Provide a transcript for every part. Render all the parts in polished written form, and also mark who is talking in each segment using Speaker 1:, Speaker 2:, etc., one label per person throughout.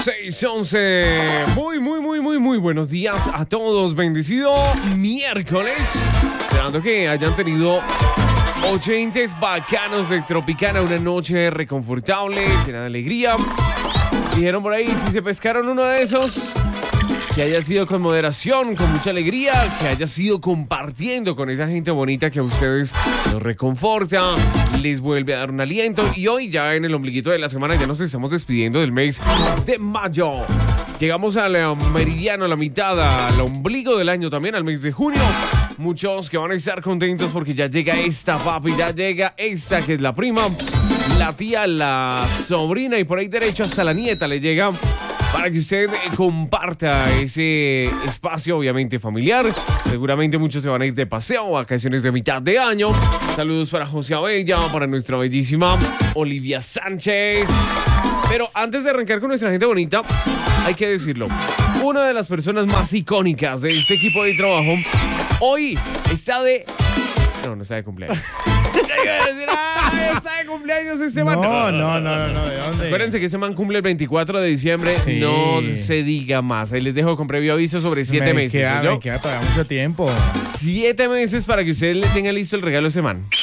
Speaker 1: 6:11. Muy buenos días a todos. Bendecido miércoles. Esperando que hayan tenido oyentes bacanos de Tropicana. Una noche reconfortable, llena de alegría. Dijeron por ahí, si se pescaron uno de esos, que haya sido con moderación, con mucha alegría, que haya sido compartiendo con esa gente bonita que a ustedes los reconforta, les vuelve a dar un aliento. Y hoy ya en el ombliguito de la semana ya nos estamos despidiendo del mes de mayo. Llegamos al meridiano, a la mitad, al ombligo del año también, al mes de junio. Muchos que van a estar contentos porque ya llega esta, papi, ya llega esta que es la prima, la tía, la sobrina y por ahí derecho hasta la nieta le llega, para que usted comparta ese espacio, obviamente familiar. Seguramente muchos se van a ir de paseo, vacaciones de mitad de año. Saludos para José Abella, para nuestra bellísima Olivia Sánchez. Pero antes de arrancar con nuestra gente bonita, hay que decirlo, una de las personas más icónicas de este equipo de trabajo hoy está de... No está de cumpleaños. Ya iba a decir, está de cumpleaños este man.
Speaker 2: No, ¿de dónde?
Speaker 1: Acuérdense que ese man cumple el 24 de diciembre. Sí. No se diga más. Ahí les dejo con previo aviso sobre 7 meses.
Speaker 2: Me queda todavía mucho tiempo.
Speaker 1: 7 meses para que usted le tenga listo el regalo a ese man.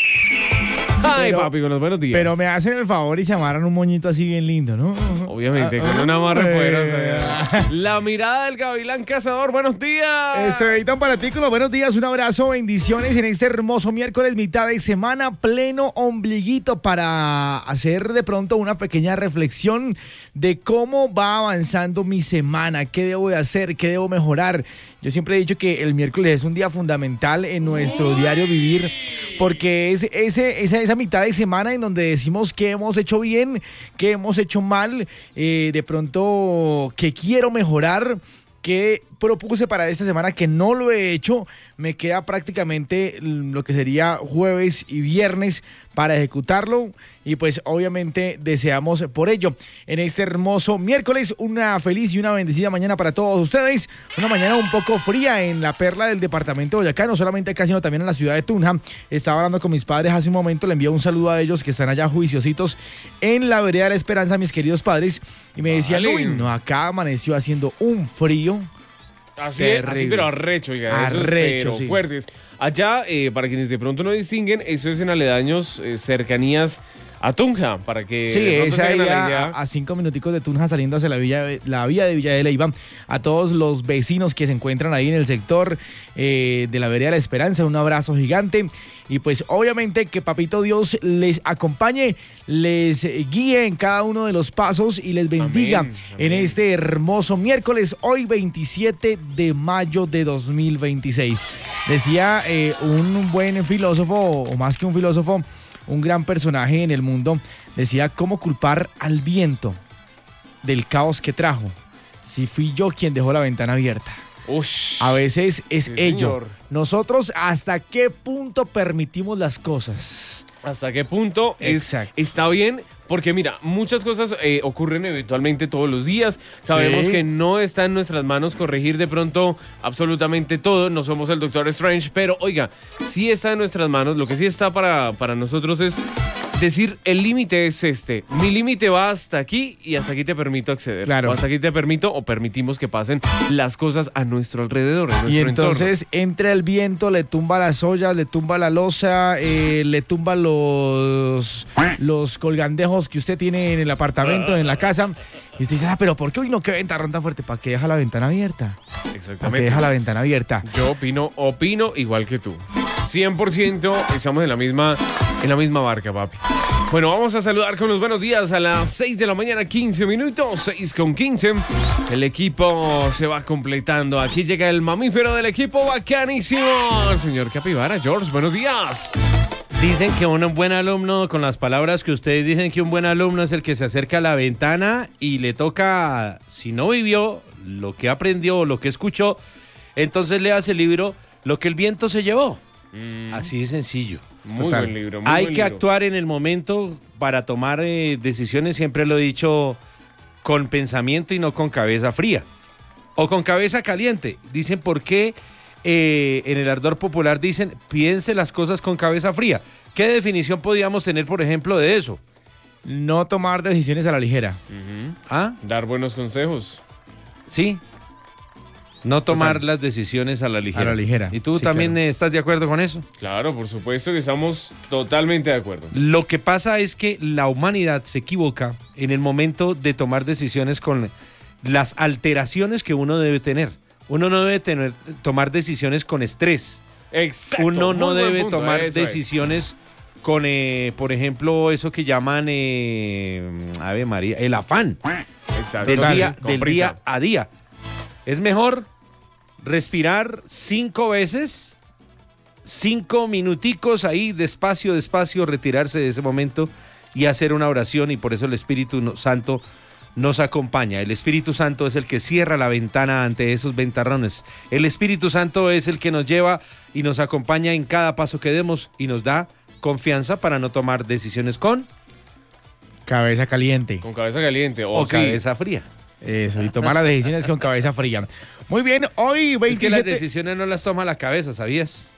Speaker 1: Ay, papi, con los buenos días.
Speaker 2: Pero me hacen el favor y se amarran un moñito así bien lindo, ¿no?
Speaker 1: Obviamente, con una amarre poderosa. La mirada del gavilán cazador, buenos días.
Speaker 2: Editan para ti con los buenos días. Un abrazo, bendiciones en este hermoso miércoles, mitad de semana, pleno ombliguito, para hacer de pronto una pequeña reflexión de cómo va avanzando mi semana, qué debo de hacer, qué debo mejorar. Yo siempre he dicho que el miércoles es un día fundamental en nuestro diario vivir, porque es esa mitad de semana en donde decimos qué hemos hecho bien, qué hemos hecho mal, de pronto qué quiero mejorar, qué propuse para esta semana que no lo he hecho. Me queda prácticamente lo que sería jueves y viernes para ejecutarlo y pues obviamente deseamos por ello en este hermoso miércoles una feliz y una bendecida mañana para todos ustedes. Una mañana un poco fría en la perla del departamento de Boyacá, no solamente acá sino también en la ciudad de Tunja. Estaba hablando con mis padres hace un momento, le envío un saludo a ellos que están allá juiciositos en la vereda de la Esperanza, mis queridos padres, y me decían, uy, no, acá amaneció haciendo un frío.
Speaker 1: Así, pero arrecho, oiga,
Speaker 2: arrecho,
Speaker 1: pero sí, fuertes. Allá, para quienes de pronto no distinguen, eso es en aledaños, cercanías a Tunja, para que
Speaker 2: sí, es ahí a 5 minuticos de Tunja saliendo hacia la vía de Villa de Leyva. A todos los vecinos que se encuentran ahí en el sector de la vereda de la Esperanza, un abrazo gigante. Y pues obviamente que Papito Dios les acompañe, les guíe en cada uno de los pasos y les bendiga. Amén. En este hermoso miércoles, hoy 27 de mayo de 2026. Decía un buen filósofo, o más que un filósofo, un gran personaje en el mundo, decía cómo culpar al viento del caos que trajo si fui yo quien dejó la ventana abierta.
Speaker 1: Ush,
Speaker 2: a veces es
Speaker 1: sí,
Speaker 2: ello.
Speaker 1: Señor.
Speaker 2: Nosotros, ¿hasta qué punto permitimos las cosas?
Speaker 1: ¿Hasta qué punto está bien? Porque mira, muchas cosas ocurren eventualmente todos los días. Sabemos que no está en nuestras manos corregir de pronto absolutamente todo. No somos el Doctor Strange, pero oiga, sí está en nuestras manos. Lo que sí está para nosotros es decir, el límite es este. Mi límite va hasta aquí y hasta aquí te permito acceder.
Speaker 2: Claro.
Speaker 1: O hasta aquí te permito o permitimos que pasen las cosas a nuestro alrededor, en nuestro
Speaker 2: y entonces
Speaker 1: entorno.
Speaker 2: Entra el viento, le tumba las ollas, le tumba la loza, le tumba los colgandejos que usted tiene en el apartamento, en la casa. Y usted dice, pero ¿por qué hoy no qué ventarrón tan fuerte? ¿Para qué deja la ventana abierta?
Speaker 1: Exactamente.
Speaker 2: ¿Para qué deja la ventana abierta?
Speaker 1: Yo opino igual que tú. 100% estamos en la misma barca, papi. Bueno, vamos a saludar con los buenos días a las 6 de la mañana, 15 minutos, 6:15. El equipo se va completando. Aquí llega el mamífero del equipo, bacanísimo, el señor Capibara. George, buenos días.
Speaker 3: Dicen que un buen alumno, con las palabras que ustedes dicen, que un buen alumno es el que se acerca a la ventana y le toca, si no vivió lo que aprendió, lo que escuchó, entonces le hace el libro Lo que el viento se llevó. Así de sencillo.
Speaker 1: Muy buen libro.
Speaker 3: Hay que actuar en el momento para tomar decisiones, siempre lo he dicho, con pensamiento y no con cabeza fría. O con cabeza caliente. Dicen por qué en el ardor popular dicen, piense las cosas con cabeza fría. ¿Qué definición podríamos tener, por ejemplo, de eso?
Speaker 2: No tomar decisiones a la ligera.
Speaker 3: ¿Ah?
Speaker 1: Dar buenos consejos.
Speaker 3: Sí. No tomar las decisiones a la ligera.
Speaker 2: A la ligera.
Speaker 3: ¿Y tú
Speaker 2: Sí,
Speaker 3: también
Speaker 2: claro.
Speaker 3: estás de acuerdo con eso?
Speaker 1: Claro, por supuesto que estamos totalmente de acuerdo.
Speaker 3: Lo que pasa es que la humanidad se equivoca en el momento de tomar decisiones con las alteraciones que uno debe tener. Uno no debe tomar decisiones con estrés.
Speaker 1: Exacto.
Speaker 3: Uno no
Speaker 1: muy buen
Speaker 3: debe
Speaker 1: punto,
Speaker 3: tomar
Speaker 1: eso es.
Speaker 3: decisiones con, por ejemplo, eso que llaman, Ave María, el afán
Speaker 1: Exacto.
Speaker 3: del,
Speaker 1: Total,
Speaker 3: día,
Speaker 1: con
Speaker 3: del
Speaker 1: prisa.
Speaker 3: día a día. Es mejor respirar 5 veces, 5 minuticos ahí, despacio, despacio, retirarse de ese momento y hacer una oración, y por eso el Espíritu Santo nos acompaña. El Espíritu Santo es el que cierra la ventana ante esos ventarrones. El Espíritu Santo es el que nos lleva y nos acompaña en cada paso que demos y nos da confianza para no tomar decisiones con
Speaker 2: Cabeza caliente.
Speaker 1: Con cabeza caliente.
Speaker 3: o
Speaker 1: Sí.
Speaker 3: cabeza fría.
Speaker 2: Eso, y tomar las decisiones con cabeza fría. Muy bien, hoy
Speaker 3: Es
Speaker 2: 27...
Speaker 3: que las decisiones no las toma la cabeza, ¿sabías?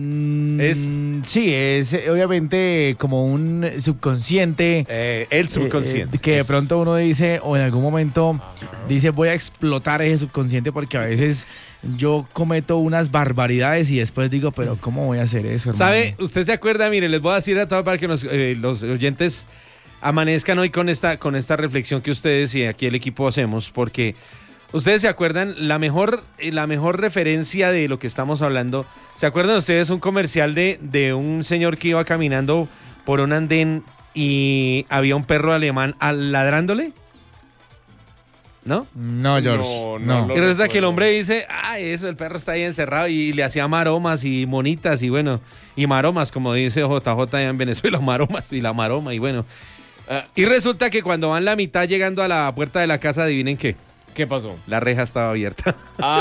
Speaker 2: Sí, es obviamente como un subconsciente.
Speaker 3: El subconsciente.
Speaker 2: Que de pronto uno dice, o en algún momento dice, voy a explotar ese subconsciente, porque a veces yo cometo unas barbaridades y después digo, pero ¿cómo voy a hacer eso, hermano?
Speaker 3: ¿Sabe? ¿Usted se acuerda? Mire, les voy a decir a todos para que los oyentes amanezcan hoy con esta reflexión que ustedes y aquí el equipo hacemos, porque ustedes se acuerdan, la mejor referencia de lo que estamos hablando, ¿se acuerdan ustedes un comercial de un señor que iba caminando por un andén y había un perro alemán ladrándole? ¿No?
Speaker 2: No, George, no.
Speaker 1: lo
Speaker 3: Y resulta que el
Speaker 1: recuerdo.
Speaker 3: hombre dice, eso, el perro está ahí encerrado, y le hacía maromas y monitas y bueno, y maromas, como dice JJ allá en Venezuela, maromas y la maroma y bueno. Y resulta que cuando van la mitad llegando a la puerta de la casa, adivinen qué,
Speaker 1: ¿Qué pasó?
Speaker 3: la reja estaba abierta.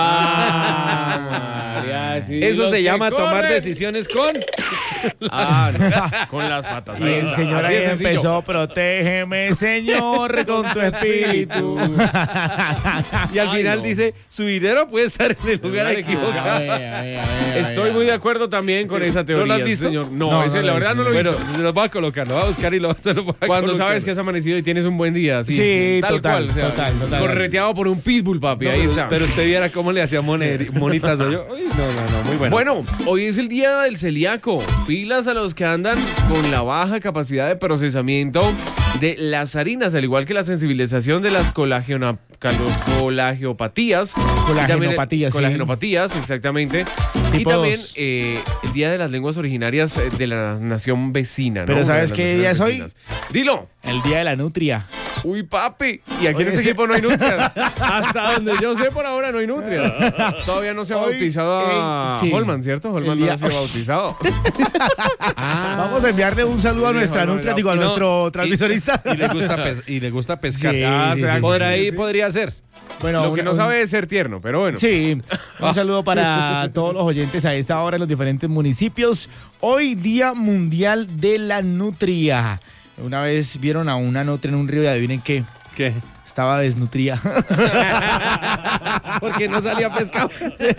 Speaker 1: Mariachi,
Speaker 3: Eso
Speaker 1: los
Speaker 3: se
Speaker 1: que
Speaker 3: llama tomar
Speaker 1: corren.
Speaker 3: decisiones con...
Speaker 1: No, con las patas.
Speaker 2: Y el señor
Speaker 1: Así
Speaker 2: ahí
Speaker 1: de sencillo.
Speaker 2: empezó, protégeme, Señor, con tu espíritu.
Speaker 3: Y al
Speaker 1: Ay,
Speaker 3: final
Speaker 1: no.
Speaker 3: dice, su dinero puede estar en el lugar
Speaker 1: lugar
Speaker 3: equivocado.
Speaker 1: Estoy muy de acuerdo también con esa teoría.
Speaker 3: ¿No lo has visto?
Speaker 1: Señor. No,
Speaker 2: No,
Speaker 1: ese,
Speaker 2: no
Speaker 1: la
Speaker 2: lo he
Speaker 1: verdad no
Speaker 2: visto.
Speaker 1: lo he
Speaker 3: Bueno,
Speaker 1: visto.
Speaker 3: los voy a colocar, lo voy a buscar y se lo voy a
Speaker 1: Cuando
Speaker 3: colocar.
Speaker 1: sabes que has amanecido y tienes un buen día.
Speaker 2: Sí,
Speaker 1: tal
Speaker 2: total,
Speaker 1: cual. O sea,
Speaker 2: total.
Speaker 1: Correteado por un pitbull, papi.
Speaker 3: No,
Speaker 1: ahí
Speaker 3: pero,
Speaker 1: está.
Speaker 3: pero usted viera cómo le hacía monitas o yo. Uy, no, muy bueno.
Speaker 1: Bueno, hoy es el día del celíaco. Pilas a los que andan con la baja capacidad de procesamiento de las harinas, al igual que la sensibilización de las colagiopatías.
Speaker 2: Colagenopatías, sí.
Speaker 1: Colagenopatías, exactamente. Y
Speaker 2: Tipo
Speaker 1: también
Speaker 2: 2.
Speaker 1: el Día de las Lenguas Originarias de la nación vecina.
Speaker 2: Pero
Speaker 1: ¿no?
Speaker 2: ¿sabes
Speaker 1: De las
Speaker 2: qué día es
Speaker 1: naciones
Speaker 2: hoy?
Speaker 1: vecinas. Dilo.
Speaker 2: El día de la nutria.
Speaker 1: Uy, papi. Y aquí en
Speaker 2: Oye,
Speaker 1: este
Speaker 2: sí.
Speaker 1: equipo no hay nutrias. Hasta donde yo sé, por ahora no hay nutrias. Todavía no se ha
Speaker 2: Hoy,
Speaker 1: bautizado a
Speaker 2: sí.
Speaker 1: Holman, ¿cierto? Holman
Speaker 2: El
Speaker 1: no
Speaker 2: día-
Speaker 1: ha sido bautizado.
Speaker 2: Vamos a enviarle un saludo a
Speaker 1: Sí,
Speaker 2: nuestra
Speaker 1: no,
Speaker 2: nutria,
Speaker 1: no,
Speaker 2: digo, a
Speaker 3: No,
Speaker 2: nuestro transmisorista.
Speaker 3: Y le gusta pescar.
Speaker 2: Sí,
Speaker 1: Ah,
Speaker 2: sí,
Speaker 1: se da
Speaker 2: sí.
Speaker 3: Por
Speaker 1: cuenta,
Speaker 3: ahí
Speaker 1: sí.
Speaker 3: podría ser.
Speaker 2: Bueno,
Speaker 1: Lo que no sabe es ser tierno, pero bueno.
Speaker 2: Sí, un saludo para todos los oyentes a esta hora en los diferentes municipios. Hoy Día Mundial de la Nutria. Una vez vieron a una nutria en un río y adivinen qué,
Speaker 3: ¿Qué?
Speaker 2: estaba desnutria.
Speaker 3: Porque no salía pescado.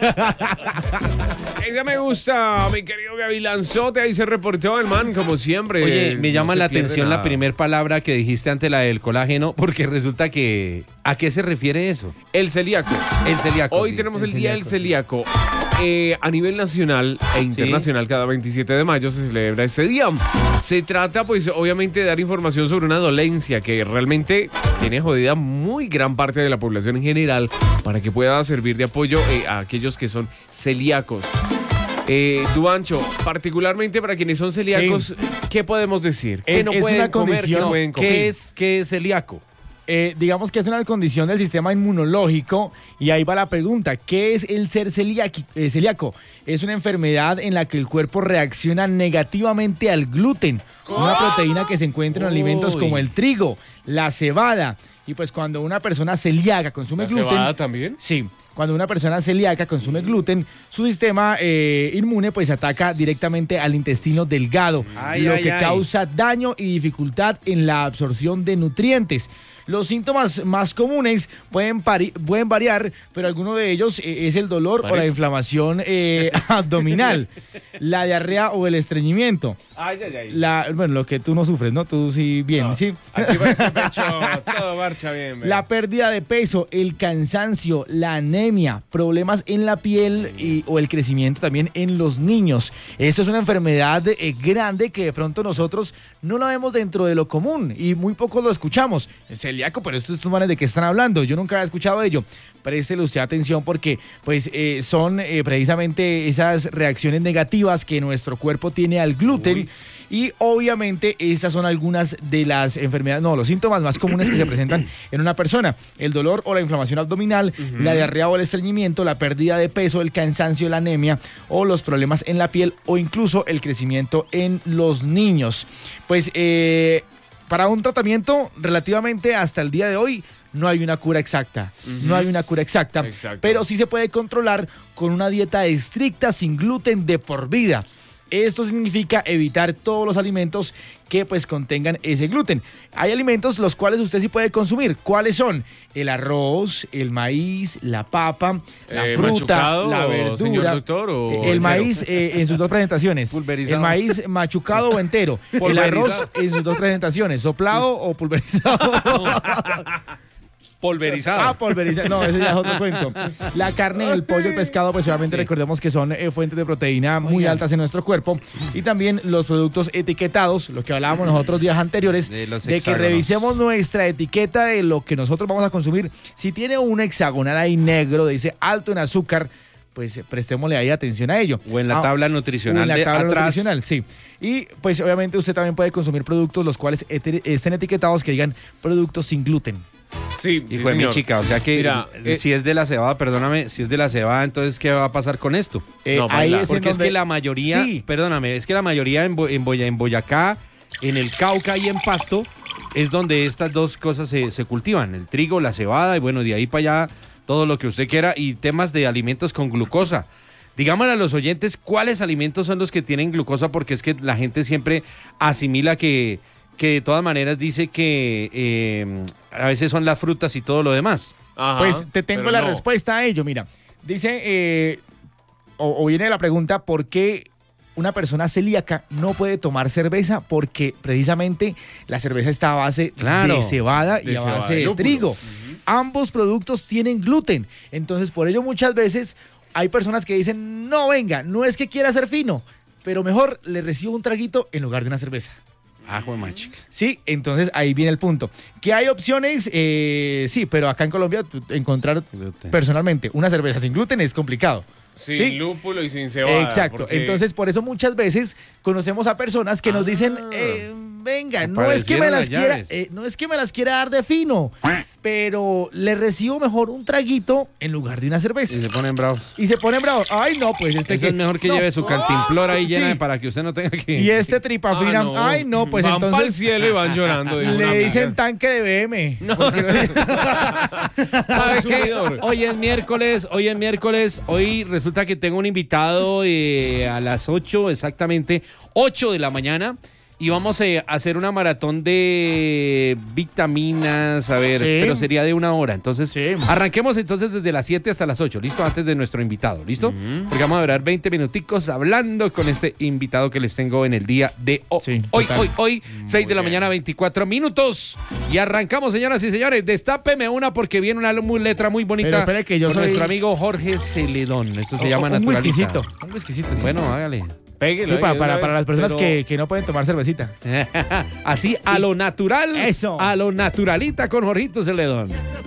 Speaker 1: Ella me gusta, mi querido Gavilanzote. Ahí se reportó el man, como siempre.
Speaker 3: Oye, me llama
Speaker 1: no
Speaker 3: la
Speaker 1: se pierde
Speaker 3: atención la
Speaker 1: nada.
Speaker 3: primera palabra que dijiste ante la del colágeno, porque resulta que... ¿A qué se refiere eso?
Speaker 1: El celíaco.
Speaker 3: El celíaco.
Speaker 1: Hoy
Speaker 3: sí.
Speaker 1: tenemos
Speaker 2: el
Speaker 1: el Día del
Speaker 2: celíaco,
Speaker 1: Celíaco. A nivel nacional e internacional, cada 27 de mayo se celebra este día. Se trata, pues, obviamente, de dar información sobre una dolencia que realmente tiene jodida muy gran parte de la población en general, para que pueda servir de apoyo a aquellos que son celíacos. Duancho, particularmente para quienes son celíacos, ¿qué podemos decir? ¿Qué
Speaker 2: Es-
Speaker 1: no
Speaker 2: es
Speaker 1: pueden
Speaker 2: una
Speaker 1: comer? ¿Qué
Speaker 2: condición-
Speaker 1: no pueden comer?
Speaker 3: ¿Qué es celíaco?
Speaker 2: Digamos que es una condición del sistema inmunológico y ahí va la pregunta, ¿qué es el ser celíaco? Es una enfermedad en la que el cuerpo reacciona negativamente al gluten, una proteína que se encuentra en alimentos
Speaker 3: Uy.
Speaker 2: como el trigo, la cebada, y pues cuando una persona celíaca consume
Speaker 1: ¿La
Speaker 2: gluten...
Speaker 1: cebada también?
Speaker 2: Sí, cuando una persona celíaca consume gluten, su sistema inmune pues ataca directamente al intestino delgado,
Speaker 3: Ay,
Speaker 2: lo
Speaker 3: ay,
Speaker 2: que
Speaker 3: ay.
Speaker 2: causa daño y dificultad en la absorción de nutrientes. Los síntomas más comunes pueden variar, pero alguno de ellos es el dolor o la inflamación abdominal, la diarrea o el estreñimiento.
Speaker 1: Ay, ay, ay.
Speaker 2: Bueno, lo que tú no sufres, ¿no? Tú sí, bien,
Speaker 1: No,
Speaker 2: ¿sí?
Speaker 1: aquí parece pecho, todo marcha bien.
Speaker 2: La pérdida de peso, el cansancio, la anemia, problemas en la piel o el crecimiento también en los niños. Esto es una enfermedad grande que de pronto nosotros no la vemos dentro de lo común y muy pocos lo escuchamos. Celíaco, pero estos manes de qué están hablando, yo nunca había escuchado de ello. Préstele usted atención porque pues son precisamente esas reacciones negativas que nuestro cuerpo tiene al gluten. Uy. Y obviamente estas son algunas de las enfermedades, los síntomas más comunes que se presentan en una persona. El dolor o la inflamación abdominal, la diarrea o el estreñimiento, la pérdida de peso, el cansancio, la anemia o los problemas en la piel o incluso el crecimiento en los niños. Pues para un tratamiento relativamente hasta el día de hoy no hay una cura exacta, Exacto. Pero sí se puede controlar con una dieta estricta sin gluten de por vida. Esto significa evitar todos los alimentos que pues contengan ese gluten. Hay alimentos los cuales usted sí puede consumir. ¿Cuáles son? El arroz, el maíz, la papa, la fruta, la verdura.
Speaker 1: Señor doctor, ¿o
Speaker 2: el maíz en sus dos presentaciones.
Speaker 3: Pulverizado.
Speaker 2: El maíz machucado o entero. El arroz en sus dos presentaciones, soplado o pulverizado.
Speaker 3: Pulverizado.
Speaker 2: Pulverizado. No, ese ya es otro cuento. La carne, el pollo, el pescado, pues obviamente recordemos que son fuentes de proteína muy altas en nuestro cuerpo. Y también los productos etiquetados, lo que hablábamos nosotros días anteriores, de que revisemos nuestra etiqueta de lo que nosotros vamos a consumir. Si tiene un hexagonal ahí negro, dice alto en azúcar, pues prestémosle ahí atención a ello.
Speaker 3: O en la tabla nutricional
Speaker 2: nutricional, sí. Y pues obviamente usted también puede consumir productos los cuales estén etiquetados que digan productos sin gluten.
Speaker 1: Sí,
Speaker 3: hijo de mi chica, o sea que mira, si es de la cebada, perdóname, si es de la cebada, entonces ¿qué va a pasar con esto? Porque es que la mayoría, perdóname, es que la mayoría en Boyacá, en el Cauca y en Pasto, es donde estas dos cosas se cultivan, el trigo, la cebada, y bueno, de ahí para allá todo lo que usted quiera, y temas de alimentos con glucosa. Digámosle a los oyentes cuáles alimentos son los que tienen glucosa, porque es que la gente siempre asimila que de todas maneras dice que a veces son las frutas y todo lo demás.
Speaker 2: Ajá, pues te tengo la respuesta a ello, mira. Dice, o viene la pregunta, ¿por qué una persona celíaca no puede tomar cerveza? Porque precisamente la cerveza está a base de cebada y a base de trigo. Ambos productos tienen gluten. Entonces, por ello muchas veces hay personas que dicen, no, venga, no es que quiera ser fino, pero mejor le recibo un traguito en lugar de una cerveza.
Speaker 3: Machica.
Speaker 2: Sí, entonces ahí viene el punto. ¿Que hay opciones? Sí, pero acá en Colombia encontrar personalmente una cerveza sin gluten es complicado.
Speaker 1: Sin lúpulo y sin cebada.
Speaker 2: Exacto. Entonces, por eso muchas veces conocemos a personas que nos dicen, venga, no es que me las quiera dar de fino, pero le recibo mejor un traguito en lugar de una cerveza.
Speaker 3: Y se ponen bravos.
Speaker 2: Ay, no, pues
Speaker 3: Eso es mejor que lleve su cantimplora ahí llena para que usted no tenga que...
Speaker 2: Y tripa fina, ay, no, pues
Speaker 1: van
Speaker 2: entonces...
Speaker 1: Van al cielo y van llorando.
Speaker 2: Le dicen tanque de BM. No.
Speaker 3: ¿Sabes qué? Hoy es miércoles, hoy resulta que tengo un invitado a las 8, exactamente 8 de la mañana. Y vamos a hacer una maratón de vitaminas, pero sería de 1 hora. Entonces, arranquemos entonces desde las 7 hasta las 8, ¿listo? Antes de nuestro invitado, ¿listo? Porque vamos a durar 20 minuticos hablando con este invitado que les tengo en el día de hoy.
Speaker 2: Sí,
Speaker 3: hoy, 6 de la mañana, 24 minutos. Y arrancamos, señoras y señores. Destápeme una porque viene una letra muy bonita.
Speaker 2: Pero espere que yo soy
Speaker 3: nuestro amigo Jorge Celedón. Esto se llama Naturalista.
Speaker 2: Un whiskycito. Sí.
Speaker 3: Bueno, hágale.
Speaker 2: Péguelo, sí, para las personas que no pueden tomar cervecita.
Speaker 3: Así, a lo natural.
Speaker 2: Eso.
Speaker 3: A lo naturalita con Jorgito Celedón.